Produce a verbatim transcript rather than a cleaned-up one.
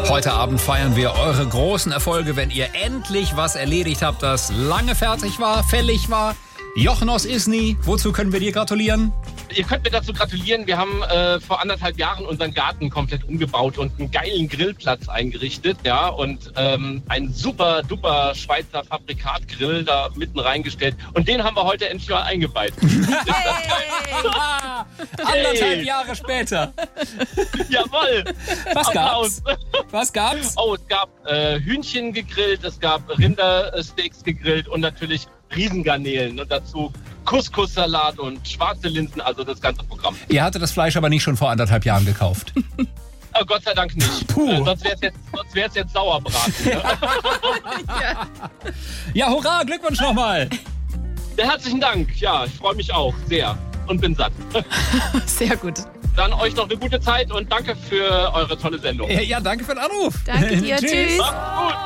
Heute Abend feiern wir eure großen Erfolge, wenn ihr endlich was erledigt habt, das lange fertig war, fällig war. Jochen aus Isny, wozu können wir dir gratulieren? Ihr könnt mir dazu gratulieren. Wir haben äh, vor anderthalb Jahren unseren Garten komplett umgebaut und einen geilen Grillplatz eingerichtet. Ja, und ähm, einen super duper Schweizer Fabrikatgrill da mitten reingestellt. Und den haben wir heute endlich mal eingeweiht. Hey! Anderthalb Jahre später. Jawohl. Was Applaus. gab's? Was gab's? Oh, es gab äh, Hühnchen gegrillt, es gab Rindersteaks gegrillt und natürlich Riesengarnelen und dazu Couscous-Salat und schwarze Linsen, also das ganze Programm. Ihr hattet das Fleisch aber nicht schon vor anderthalb Jahren gekauft. Oh, Gott sei Dank nicht. Puh. Äh, sonst wäre es jetzt, sonst wär's jetzt Sauerbraten. Ne? Ja. Ja, hurra, Glückwunsch nochmal. Ja, herzlichen Dank. Ja, ich freue mich auch sehr und bin satt. Sehr gut. Dann euch noch eine gute Zeit und danke für eure tolle Sendung. Ja, danke für den Anruf. Danke dir. Tschüss. Macht's gut.